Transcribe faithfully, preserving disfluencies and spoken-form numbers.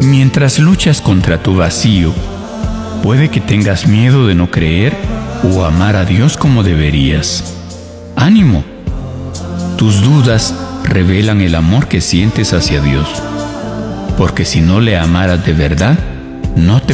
Mientras luchas contra tu vacío, puede que tengas miedo de no creer o amar a Dios como deberías. ¡Ánimo! Tus dudas revelan el amor que sientes hacia Dios, porque si no le amaras de verdad, no te